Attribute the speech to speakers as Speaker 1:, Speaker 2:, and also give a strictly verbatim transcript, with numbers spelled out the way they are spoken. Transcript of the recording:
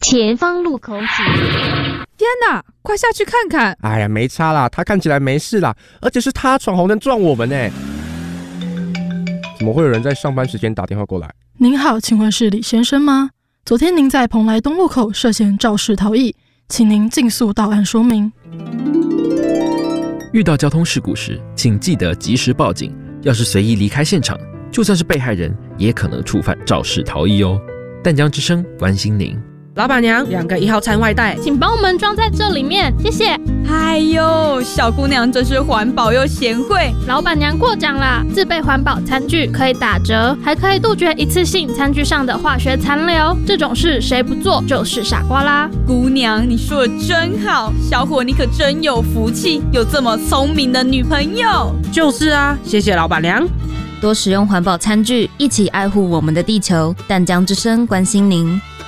Speaker 1: 前方路口请。
Speaker 2: 天哪，快下去看看！
Speaker 3: 哎呀，没差啦，他看起来没事啦，而且是他闯红灯撞我们呢。怎么会有人在上班时间打电话过来？
Speaker 4: 您好，请问是李先生吗？昨天您在蓬莱东路口涉嫌肇事逃逸，请您尽速到案说明。
Speaker 5: 遇到交通事故时，请记得及时报警。要是随意离开现场，就算是被害人，也可能触犯肇事逃逸哦。淡江之声关心您。
Speaker 6: 老板娘，两个一号餐外带，
Speaker 7: 请帮我们装在这里面，谢谢。
Speaker 8: 哎呦，小姑娘真是环保又贤惠。
Speaker 7: 老板娘过奖啦，自备环保餐具可以打折，还可以杜绝一次性餐具上的化学残留。这种事谁不做就是傻瓜啦。
Speaker 8: 姑娘，你说的真好，小伙你可真有福气，有这么聪明的女朋友。
Speaker 6: 就是啊，谢谢老板娘。
Speaker 9: 多使用环保餐具，一起爱护我们的地球。淡江之声关心您。